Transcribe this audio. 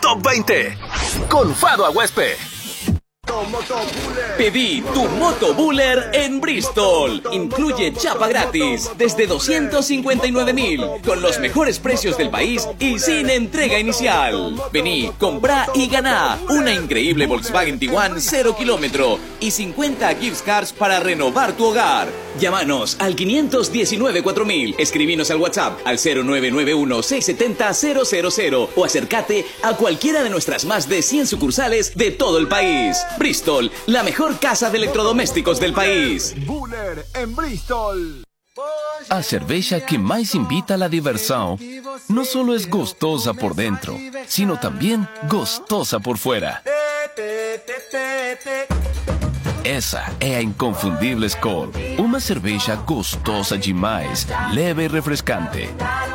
Top 20 con Fado Aguespe. Pedí tu Moto Buller en Bristol. Incluye chapa gratis desde 259.000 con los mejores precios del país y sin entrega inicial. Vení, comprá y ganá una increíble Volkswagen Tiguan 0 kilómetro y 50 gift cards para renovar tu hogar. Llámanos al 519-4000, escribinos al WhatsApp al 0991-670-000 o acércate a cualquiera de nuestras más de 100 sucursales de todo el país. Bristol, la mejor casa de electrodomésticos del país. Buller em Bristol. A cerveja que mais invita a la diversión no solo es gostosa por dentro, sino también gostosa por fuera. Essa é a Inconfundível Skol, uma cerveja gostosa demais, leve e refrescante.